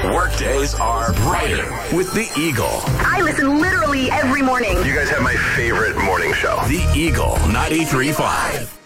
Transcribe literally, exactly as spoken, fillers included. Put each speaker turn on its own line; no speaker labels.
Workdays are brighter with the Eagle.
I listen literally every morning.
You guys have my favorite morning show.
The Eagle ninety-three point five.